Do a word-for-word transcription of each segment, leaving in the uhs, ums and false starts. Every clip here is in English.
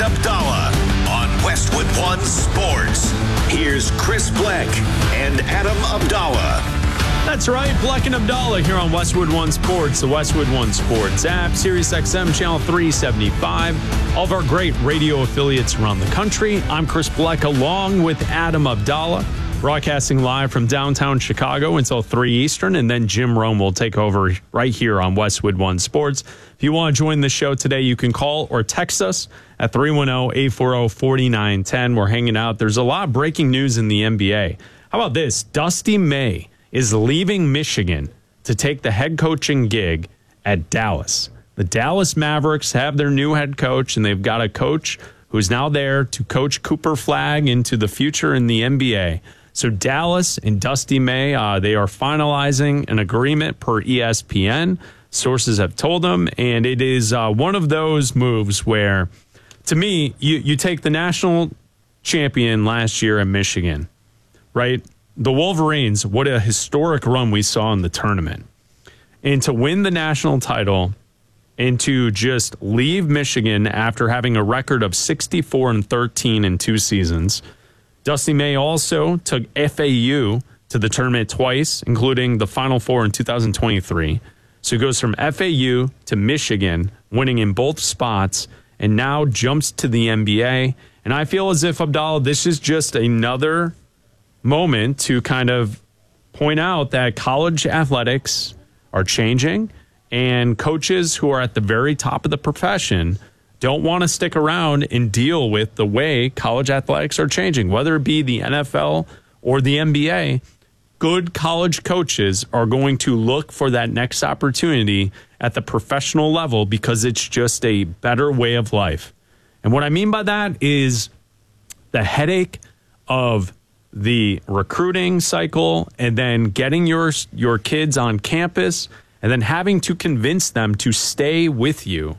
Abdallah on Westwood One Sports. Here's Chris Bleck and Adam Abdallah. That's right, Bleck and Abdallah here on Westwood One Sports, the Westwood One Sports app, Sirius X M channel three seventy-five, all of our great radio affiliates around the country. I'm Chris Bleck along with Adam Abdallah, broadcasting live from downtown Chicago until three Eastern, and then Jim Rome will take over right here on Westwood One Sports. If you want to join the show today, you can call or text us at three one zero, eight four zero, four nine one zero. We're hanging out. There's a lot of breaking news in the N B A. How about this? Dusty May is leaving Michigan to take the head coaching gig at Dallas. The Dallas Mavericks have their new head coach, and they've got a coach who's now there to coach Cooper Flagg into the future in the N B A. So Dallas and Dusty May, uh, they are finalizing an agreement per E S P N. Sources have told them, and it is uh, one of those moves where, to me, you, you take the national champion last year in Michigan, right? The Wolverines, what a historic run we saw in the tournament. And to win the national title and to just leave Michigan after having a record of sixty-four and thirteen in two seasons. Dusty May also took F A U to the tournament twice, including the Final Four in two thousand twenty-three. So he goes from F A U to Michigan, winning in both spots, and now jumps to the N B A. And I feel as if, Abdallah, this is just another moment to kind of point out that college athletics are changing, and coaches who are at the very top of the profession don't want to stick around and deal with the way college athletics are changing, whether it be the N F L or the N B A. Good college coaches are going to look for that next opportunity at the professional level because it's just a better way of life. And what I mean by that is the headache of the recruiting cycle and then getting your your kids on campus and then having to convince them to stay with you,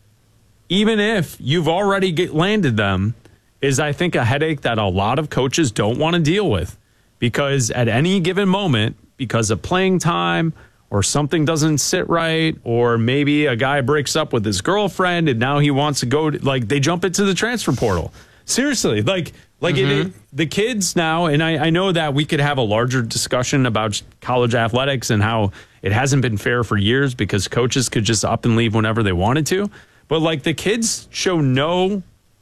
even if you've already get landed them, is, I think, a headache that a lot of coaches don't want to deal with. Because at any given moment, because of playing time or something doesn't sit right, or maybe a guy breaks up with his girlfriend and now he wants to go, to, like, they jump into the transfer portal. Seriously, like, like mm-hmm. it, it, the kids now, and I, I know that we could have a larger discussion about college athletics and how it hasn't been fair for years because coaches could just up and leave whenever they wanted to. But, like, the kids show no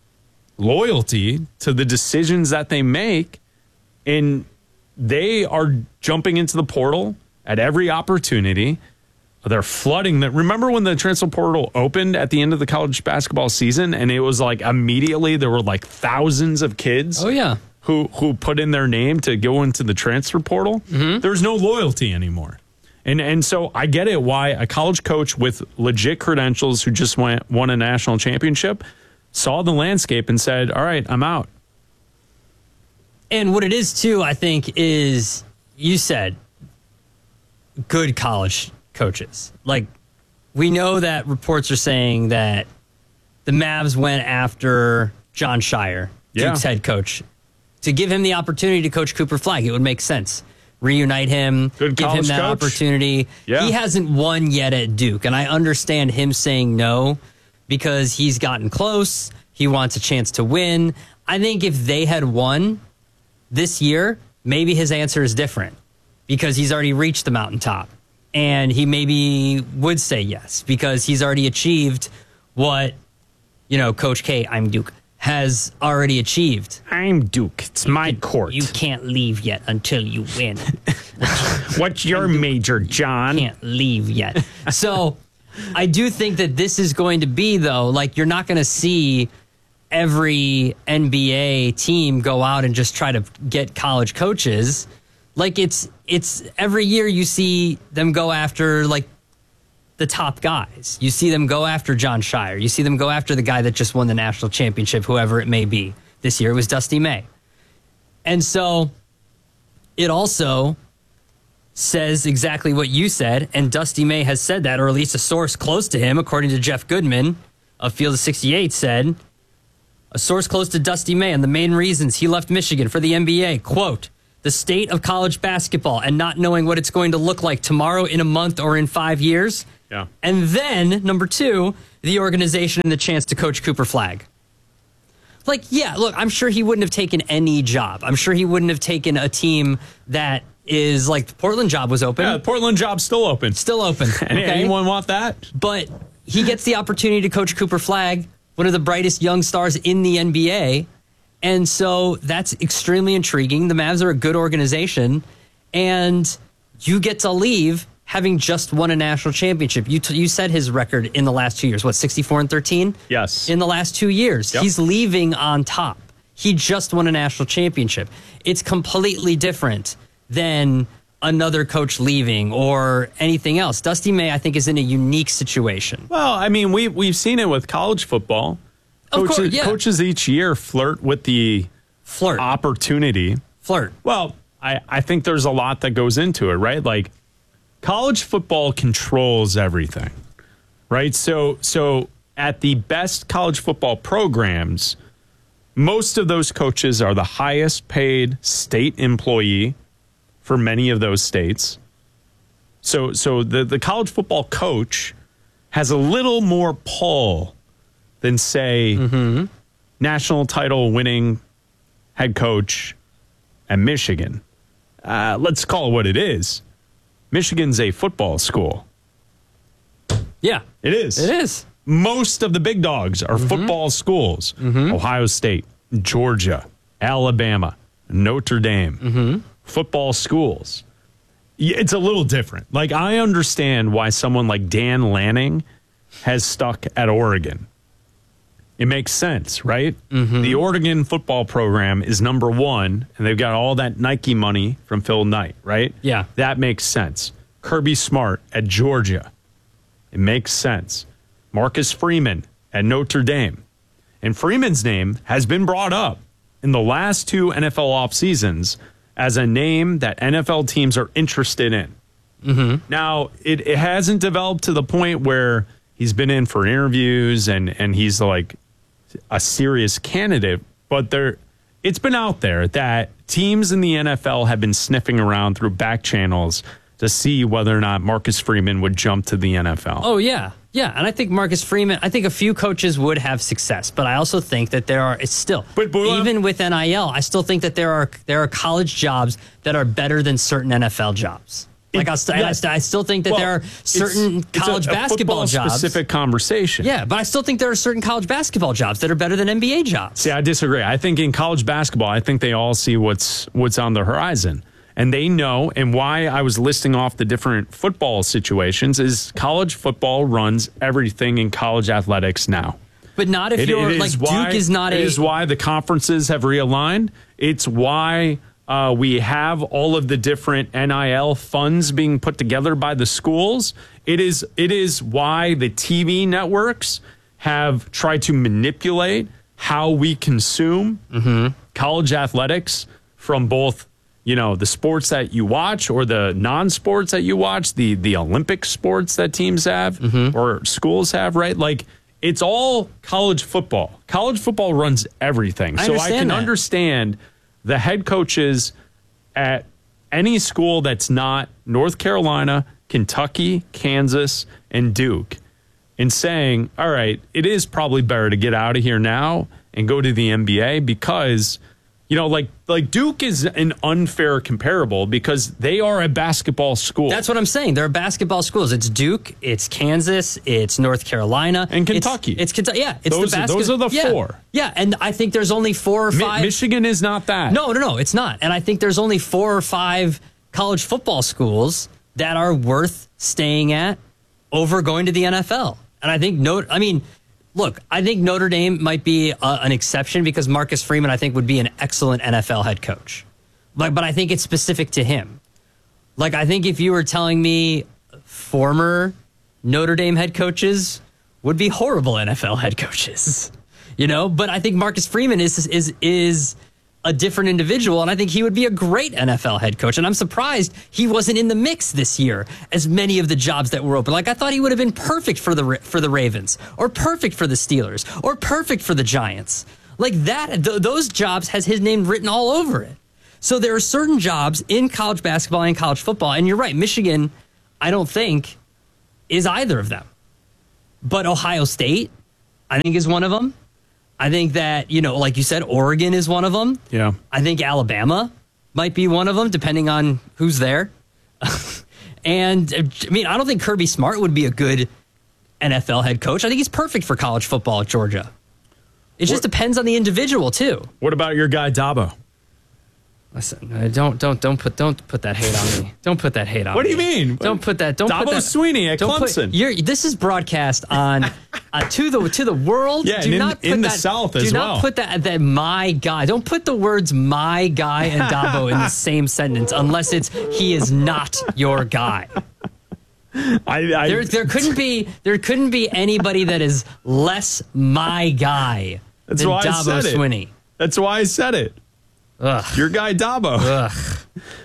loyalty to the decisions that they make, and they are jumping into the portal at every opportunity. They're flooding that. Remember when the transfer portal opened at the end of the college basketball season, and it was like immediately there were like thousands of kids. Oh yeah, who who put in their name to go into the transfer portal. Mm-hmm. There's no loyalty anymore, and and so I get it why a college coach with legit credentials who just went won a national championship saw the landscape and said, "All right, I'm out." And what it is too, I think, is you said good college coaches. Like, we know that reports are saying that the Mavs went after Jon Scheyer, yeah. Duke's head coach, to give him the opportunity to coach Cooper Flagg. It would make sense. Reunite him, Good give him that coach. opportunity. Yeah. He hasn't won yet at Duke, and I understand him saying no because he's gotten close. He wants a chance to win. I think if they had won this year, maybe his answer is different because he's already reached the mountaintop. And he maybe would say yes because he's already achieved what, you know, Coach K, I'm Duke, has already achieved. I'm Duke. It's my court. You can't leave yet until you win. What's your major, John? Can't leave yet. So I do think that this is going to be, though, like, you're not going to see every N B A team go out and just try to get college coaches. Like, it's it's every year you see them go after, like, the top guys. You see them go after Jon Scheyer. You see them go after the guy that just won the national championship, whoever it may be. This year it was Dusty May. And so it also says exactly what you said, and Dusty May has said that, or at least a source close to him, according to Jeff Goodman of Field of sixty-eight, said, a source close to Dusty May and the main reasons he left Michigan for the N B A, quote, the state of college basketball and not knowing what it's going to look like tomorrow, in a month, or in five years. Yeah. And then, number two, the organization and the chance to coach Cooper Flagg. Like, yeah, look, I'm sure he wouldn't have taken any job. I'm sure he wouldn't have taken a team that is like the Portland job was open. Yeah, the Portland job's still open. Still open. Any- Okay? Anyone want that? But he gets the opportunity to coach Cooper Flagg, one of the brightest young stars in the N B A. And so that's extremely intriguing. The Mavs are a good organization, and you get to leave having just won a national championship. You t- you said his record in the last two years, what, sixty-four and thirteen? Yes. In the last two years. Yep. He's leaving on top. He just won a national championship. It's completely different than another coach leaving or anything else. Dusty May, I think, is in a unique situation. Well, I mean, we, we've seen it with college football. Of Coaches, course, yeah. coaches each year flirt with the Flirt. opportunity. Flirt. Well, I, I think there's a lot that goes into it, right? Like, college football controls everything, right? So, so at the best college football programs, most of those coaches are the highest paid state employee for many of those states. So, so the, the college football coach has a little more pull than, say, Mm-hmm. national title winning head coach at Michigan. Uh, let's call it what it is. Michigan's a football school. Yeah. It is. It is. Most of the big dogs are football schools. Ohio State, Georgia, Alabama, Notre Dame, football schools. Yeah, it's a little different. Like, I understand why someone like Dan Lanning has stuck at Oregon. It makes sense, right? The Oregon football program is number one, and they've got all that Nike money from Phil Knight, right? Yeah. That makes sense. Kirby Smart at Georgia. It makes sense. Marcus Freeman at Notre Dame. And Freeman's name has been brought up in the last two N F L off seasons as a name that N F L teams are interested in. Mm-hmm. Now, it, it hasn't developed to the point where he's been in for interviews and, and he's like a serious candidate, but there, it's been out there that teams in the N F L have been sniffing around through back channels to see whether or not Marcus Freeman would jump to the N F L. Oh, yeah. Yeah. And I think Marcus Freeman, I think a few coaches would have success, but I also think that there are, it's still, But- but- even with N I L, I still think that there are, there are college jobs that are better than certain N F L jobs. Like, I, st- yeah. I, st- I still think that Well, there are certain it's- it's college a, a basketball jobs. specific conversation. Yeah, but I still think there are certain college basketball jobs that are better than N B A jobs. See, I disagree. I think in college basketball, I think they all see what's what's on the horizon. And they know, and why I was listing off the different football situations is college football runs everything in college athletics now. But not if It- you're it like is Duke why, is not it a. is why the conferences have realigned. It's why uh, we have all of the different N I L funds being put together by the schools. It is it is why the T V networks have tried to manipulate how we consume college athletics from both, you know, the sports that you watch or the non-sports that you watch, the the Olympic sports that teams have or schools have, right? Like, it's all college football. College football runs everything. I so I understand can that. understand the head coaches at any school that's not North Carolina, Kentucky, Kansas, and Duke in saying, all right, it is probably better to get out of here now and go to the N B A because, you know, like like Duke is an unfair comparable because they are a basketball school. That's what I'm saying. There are basketball schools. It's Duke, it's Kansas, it's North Carolina, And It's- Kentucky. It's, Kentucky. Yeah, it's Those the are- basket- those are the yeah. four. Yeah, and I think there's only four or Mi- five. Michigan is not that. No, no, no, it's not. And I think there's only four or five college football schools that are worth staying at over going to the N F L. And I think Notre, I mean, look, I think Notre Dame might be a, an exception because Marcus Freeman, I think, would be an excellent N F L head coach. Like, but I think it's specific to him. Like, I think if you were telling me former Notre Dame head coaches would be horrible N F L head coaches, you know. But I think Marcus Freeman is is is a different individual, and I think he would be a great N F L head coach. And I'm surprised he wasn't in the mix this year as many of the jobs that were open. Like, I thought he would have been perfect for the for the Ravens, or perfect for the Steelers, or perfect for the Giants. Like that, th- those jobs has his name written all over it. So there are certain jobs in college basketball and college football, and you're right, Michigan, I don't think, is either of them. But Ohio State, I think, is one of them. I think that, you know, like you said, Oregon is one of them. Yeah. I think Alabama might be one of them, depending on who's there. And, I mean, I don't think Kirby Smart would be a good N F L head coach. I think he's perfect for college football at Georgia. It just What- depends on the individual, too. What about your guy Dabo? Listen, uh, don't don't don't put don't put that hate on me. Don't put that hate on me. What do you mean? Don't put that. Don't Dabo put that. Sweeney at don't put- Clemson. you're, this is broadcast on uh, to the to the world. Yeah, do and in- not put in the that, South do as not well. put that that my guy. Don't put the words my guy and Dabo in the same sentence unless it's he is not your guy. I, I There there couldn't be there couldn't be anybody that is less my guy That's than why I Dabo said it. Swinney. That's why I said it. Ugh. Your guy Dabo. Ugh.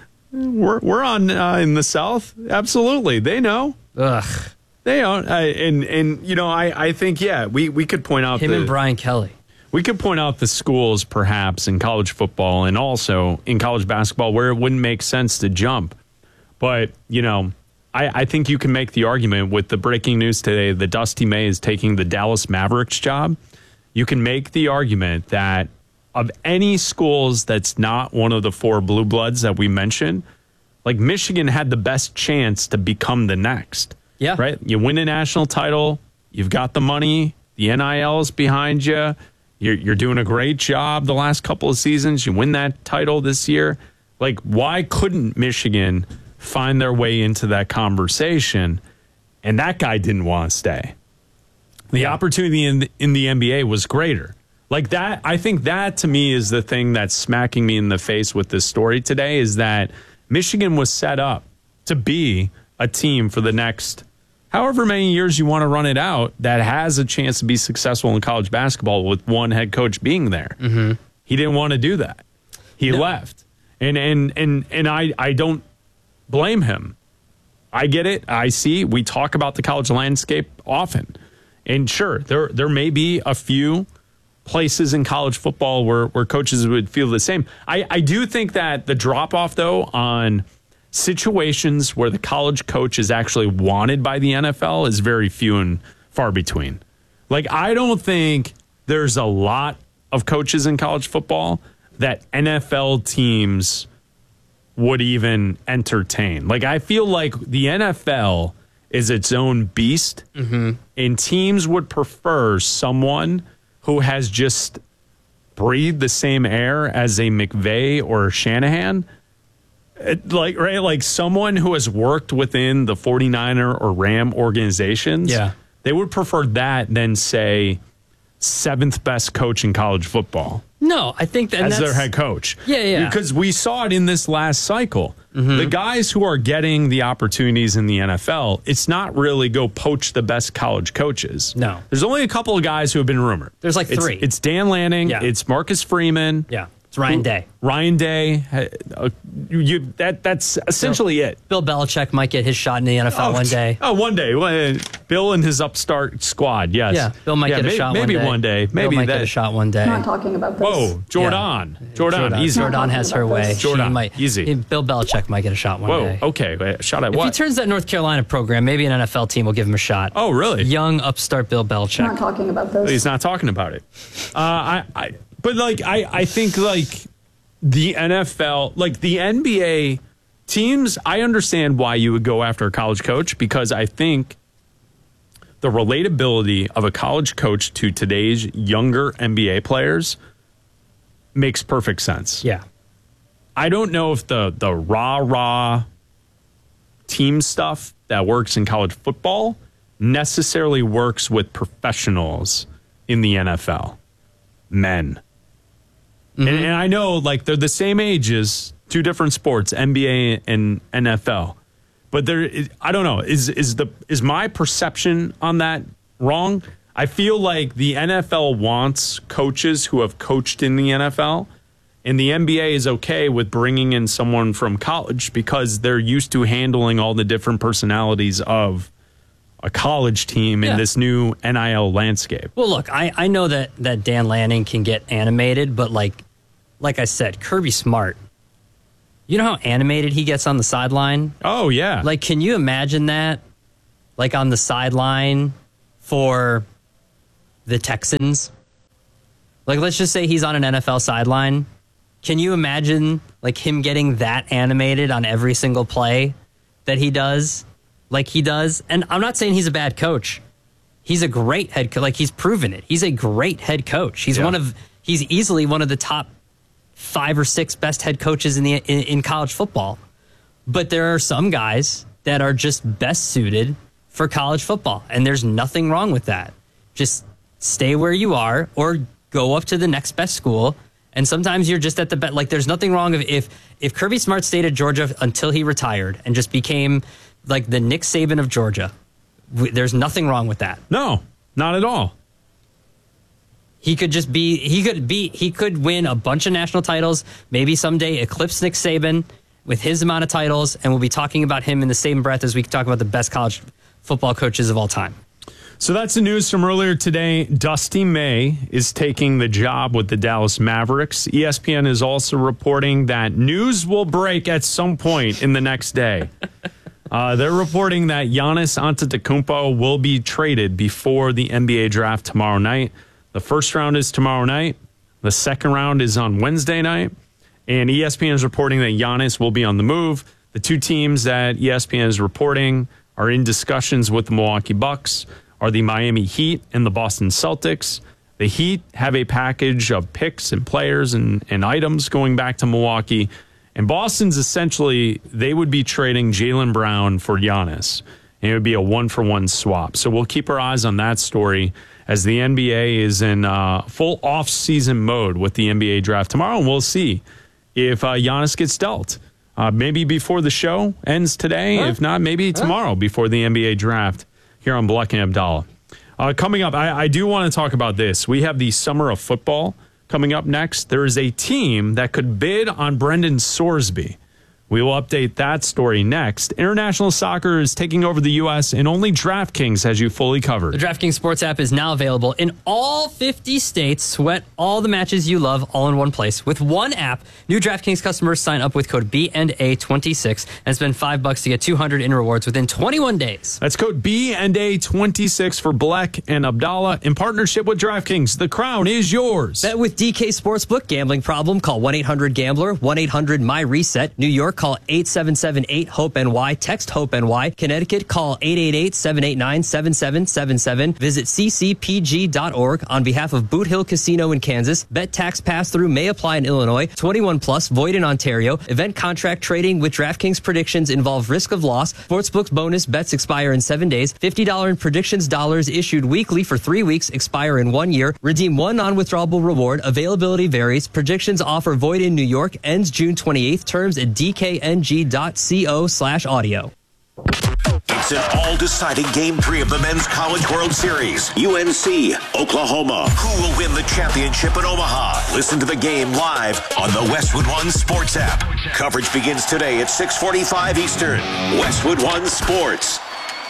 We're we're on uh, in the South. Absolutely, they know. Ugh. They know. I, and and you know, I, I think yeah, we, we could point out Him the, and Brian Kelly. we could point out the schools perhaps in college football and also in college basketball where it wouldn't make sense to jump. But you know, I, I think you can make the argument with the breaking news today that Dusty May is taking the Dallas Mavericks job. You can make the argument that of any schools that's not one of the four blue bloods that we mentioned, like Michigan had the best chance to become the next. Yeah. Right? You win a national title, you've got the money, the N I L's behind you, you're, you're doing a great job the last couple of seasons, you win that title this year. Like, why couldn't Michigan find their way into that conversation? And that guy didn't want to stay. The Yeah. opportunity in the, in the N B A was greater. Like that, I think that to me is the thing that's smacking me in the face with this story today is that Michigan was set up to be a team for the next however many years you want to run it out that has a chance to be successful in college basketball with one head coach being there. Mm-hmm. He didn't want to do that. He No. left. And and and and I, I don't blame him. I get it. I see. We talk about the college landscape often. And sure, there there may be a few places in college football where, where coaches would feel the same. I, I do think that the drop off, though, on situations where the college coach is actually wanted by the N F L is very few and far between. Like, I don't think there's a lot of coaches in college football that N F L teams would even entertain. Like, I feel like the N F L is its own beast, mm-hmm. and teams would prefer someone who has just breathed the same air as a McVay or a Shanahan. It, like, right, like someone who has worked within the 49er or Ram organizations. Yeah. They would prefer that than, say, seventh best coach in college football No, I think that and as their that's- head coach. Yeah, yeah. Because we saw it in this last cycle. Mm-hmm. The guys who are getting the opportunities in the N F L, it's not really go poach the best college coaches. No. There's only a couple of guys who have been rumored. There's like It's- three. It's, Dan Lanning. Yeah. It's Marcus Freeman. Yeah, it's Ryan Day. Ryan Day. Uh, you, you, that That's essentially it. Bill Belichick might get his shot in the N F L Oh, one day. Oh, one day. Well, Bill and his upstart squad, yes. Yeah, Bill might Yeah, get a may- shot maybe one day. one day. Maybe Bill might that. get a shot one day. Not talking about this. Whoa, Jordan. Jordan, Jordan, easy. Jordan has her way. She Jordan, might, easy. Bill Belichick might get a shot one Whoa, day. okay. Wait, shot at If he what? turns that North Carolina program, maybe an N F L team will give him a shot. Oh, really? Young upstart Bill Belichick. Not talking about this. He's not talking about it. Uh, I, I, but like, I, I think like the N F L, like the N B A teams, I understand why you would go after a college coach because I think the relatability of a college coach to today's younger N B A players makes perfect sense. Yeah. I don't know if the the rah rah team stuff that works in college football necessarily works with professionals in the N F L, men. Mm-hmm. And, and I know like they're the same ages, two different sports, N B A and N F L. But there, is, I don't know. Is is the is my perception on that wrong? I feel like the N F L wants coaches who have coached in the N F L, and the N B A is okay with bringing in someone from college because they're used to handling all the different personalities of a college team in Yeah. this new N I L landscape. Well, look, I, I know that, that Dan Lanning can get animated, but like like I said, Kirby Smart, you know how animated he gets on the sideline? Oh yeah, Like, can you imagine that? Like on the sideline for the Texans? Like, let's just say he's on an N F L sideline. Can you imagine, like, him getting that animated on every single play that he does, like he does? And I'm not saying he's a bad coach. He's a great head coach. Like, he's proven it. He's a great head coach. He's yeah. one of, he's easily one of the top five or six best head coaches in the in, in college football. But there are some guys that are just best suited for college football, and there's nothing wrong with that. Just stay where you are or go up to the next best school. And sometimes you're just at the best. Like, there's nothing wrong if, if if Kirby Smart stayed at Georgia until he retired and just became like the Nick Saban of Georgia. There's nothing wrong with that. No, not at all. He could just be, he could be, he could win a bunch of national titles, maybe someday eclipse Nick Saban with his amount of titles, and we'll be talking about him in the same breath as we talk about the best college football coaches of all time. So that's the news from earlier today. Dusty May is taking the job with the Dallas Mavericks. E S P N is also reporting that news will break at some point in the next day. Uh, they're reporting that Giannis Antetokounmpo will be traded before the N B A draft tomorrow night. The first round is tomorrow night. The second round is on Wednesday night. And E S P N is reporting that Giannis will be on the move. The two teams that E S P N is reporting are in discussions with the Milwaukee Bucks are the Miami Heat and the Boston Celtics. The Heat have a package of picks and players and, and items going back to Milwaukee. And Boston's essentially, they would be trading Jaylen Brown for Giannis. And it would be a one-for-one swap. So we'll keep our eyes on that story as the N B A is in uh, full off-season mode with the N B A draft tomorrow. And we'll see if uh, Giannis gets dealt. Uh, maybe before the show ends today. Huh? If not, maybe tomorrow huh? before the N B A draft here on Bleck and Abdallah. Uh, coming up, I, I do want to talk about this. We have the Summer of Football coming up next. There is a team that could bid on Brendan Sorsby. We will update that story next. International soccer is taking over the U S, and only DraftKings has you fully covered. The DraftKings Sports app is now available in all fifty states. Sweat all the matches you love all in one place. With one app, new DraftKings customers sign up with code B N A twenty-six and spend five bucks to get two hundred in rewards within twenty-one days. That's code B N A twenty-six for Bleck and Abdallah in partnership with DraftKings. The crown is yours. Bet with D K Sportsbook. Gambling problem? Call one eight hundred gambler, one eight hundred my reset. New York, call eight seven seven eight hope N Y. Text HOPE-NY. Connecticut, call eight eight eight, seven eight nine, seven seven seven seven. Visit c c p g dot org on behalf of Boot Hill Casino in Kansas. Bet tax pass-through may apply in Illinois. twenty-one plus, void in Ontario. Event contract trading with DraftKings predictions involve risk of loss. Sportsbook's bonus bets expire in seven days. fifty dollars in predictions dollars issued weekly for three weeks, expire in one year. Redeem one non-withdrawable reward. Availability varies. Predictions offer void in New York. Ends June twenty-eighth. Terms at d k n g dot co slash audio. It's an all-deciding Game three of the Men's College World Series. U N C, Oklahoma. Who will win the championship in Omaha? Listen to the game live on the Westwood One Sports app. Coverage begins today at six forty-five Eastern. Westwood One Sports.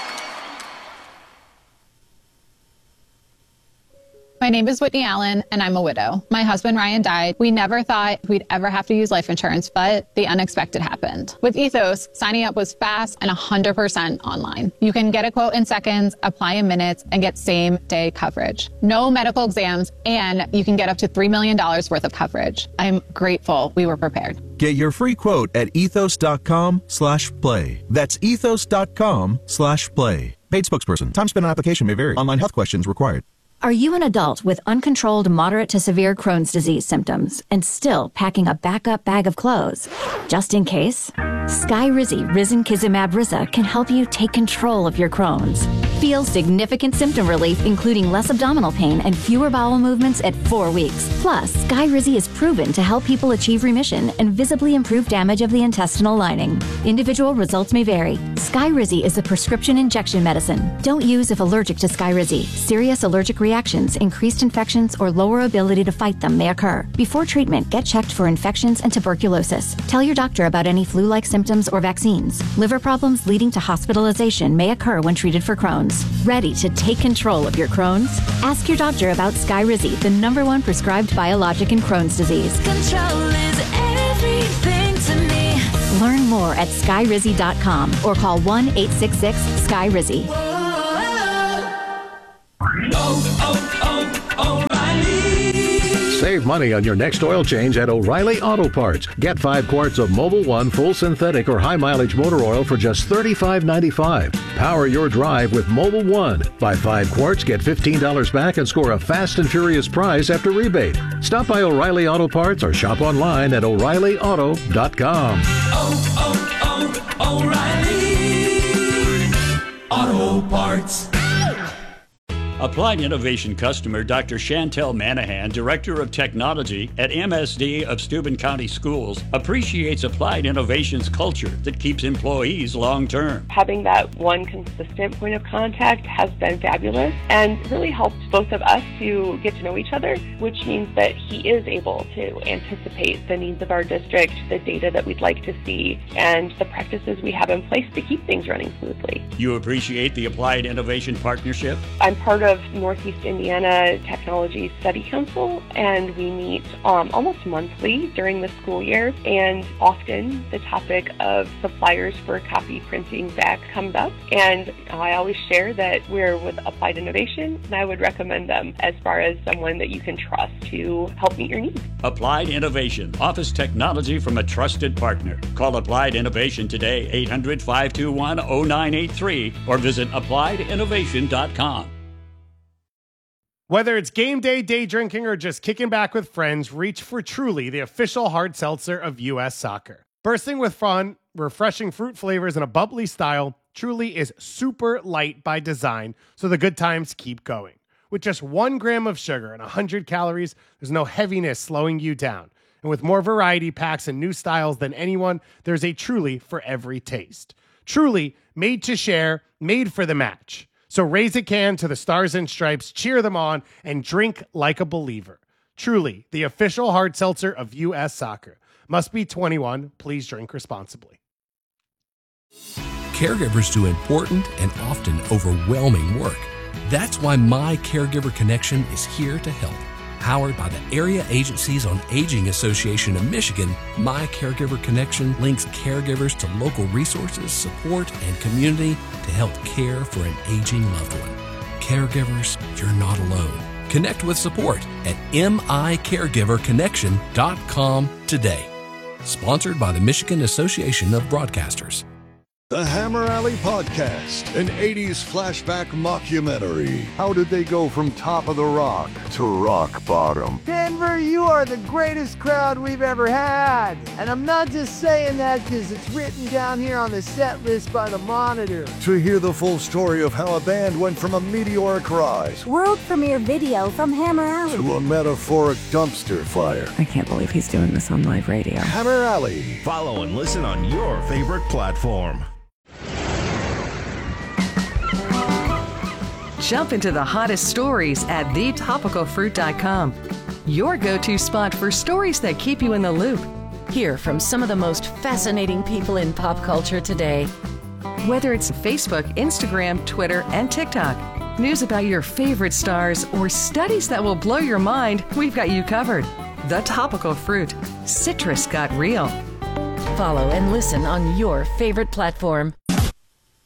My name is Whitney Allen, and I'm a widow. My husband, Ryan, died. We never thought we'd ever have to use life insurance, but the unexpected happened. With Ethos, signing up was fast and one hundred percent online. You can get a quote in seconds, apply in minutes, and get same-day coverage. No medical exams, and you can get up to three million dollars worth of coverage. I'm grateful we were prepared. Get your free quote at ethos.com slash play. That's ethos.com slash play. Paid spokesperson. Time spent on application may vary. Online health questions required. Are you an adult with uncontrolled moderate to severe Crohn's disease symptoms and still packing a backup bag of clothes? Just in case, Skyrizi Risankizumab Riza can help you take control of your Crohn's. Feel significant symptom relief, including less abdominal pain and fewer bowel movements at four weeks. Plus, Skyrizi is proven to help people achieve remission and visibly improve damage of the intestinal lining. Individual results may vary. Skyrizi is a prescription injection medicine. Don't use if allergic to Skyrizi. Serious allergic reactions, increased infections, or lower ability to fight them may occur. Before treatment, get checked for infections and tuberculosis. Tell your doctor about any flu-like symptoms or vaccines. Liver problems leading to hospitalization may occur when treated for Crohn's. Ready to take control of your Crohn's? Ask your doctor about Skyrizi, the number one prescribed biologic in Crohn's disease. Control is everything to me. Learn more at skyrizi dot com or call one eight six six sky rizi. Oh, oh, oh, O'Reilly. Save money on your next oil change at O'Reilly Auto Parts. Get five quarts of Mobil one full synthetic or high mileage motor oil for just thirty-five ninety-five. Power your drive with Mobil one. Buy five quarts, get fifteen dollars back, and score a fast and furious prize after rebate. Stop by O'Reilly Auto Parts or shop online at O'Reilly Auto dot com. Oh, oh, oh, O'Reilly Auto Parts. Applied Innovation customer Doctor Chantel Manahan, Director of Technology at M S D of Steuben County Schools, appreciates Applied Innovation's culture that keeps employees long-term. Having that one consistent point of contact has been fabulous and really helped both of us to get to know each other, which means that he is able to anticipate the needs of our district, the data that we'd like to see, and the practices we have in place to keep things running smoothly. You appreciate the Applied Innovation partnership? I'm part of Northeast Indiana Technology Study Council, and we meet um, almost monthly during the school year, and often the topic of suppliers for copy printing back comes up, and I always share that we're with Applied Innovation, and I would recommend them as far as someone that you can trust to help meet your needs. Applied Innovation, office technology from a trusted partner. Call Applied Innovation today, eight hundred, five two one, oh nine eight three, or visit applied innovation dot com. Whether it's game day, day drinking, or just kicking back with friends, reach for Truly, the official hard seltzer of U S Soccer. Bursting with fun, refreshing fruit flavors, and a bubbly style, Truly is super light by design, so the good times keep going. With just one gram of sugar and one hundred calories, there's no heaviness slowing you down. And with more variety packs and new styles than anyone, there's a Truly for every taste. Truly, made to share, made for the match. So raise a can to the Stars and Stripes, cheer them on, and drink like a believer. Truly, the official hard seltzer of U S Soccer. Must be twenty-one. Please drink responsibly. Caregivers do important and often overwhelming work. That's why My Caregiver Connection is here to help. Powered by the Area Agencies on Aging Association of Michigan, My Caregiver Connection links caregivers to local resources, support, and community to help care for an aging loved one. Caregivers, you're not alone. Connect with support at M I caregiver connection dot com today. Sponsored by the Michigan Association of Broadcasters. The Hammer Alley Podcast, an eighties flashback mockumentary. How did they go from top of the rock to rock bottom? Denver, you are the greatest crowd we've ever had. And I'm not just saying that because it's written down here on the set list by the Monitor. To hear the full story of how a band went from a meteoric rise, world premiere video from Hammer Alley, to a metaphoric dumpster fire. I can't believe he's doing this on live radio. Hammer Alley. Follow and listen on your favorite platform. Jump into the hottest stories at the topical fruit dot com. Your go-to spot for stories that keep you in the loop. Hear from some of the most fascinating people in pop culture today. Whether it's Facebook, Instagram, Twitter, and TikTok, news about your favorite stars, or studies that will blow your mind, we've got you covered. The Topical Fruit. Citrus got real. Follow and listen on your favorite platform.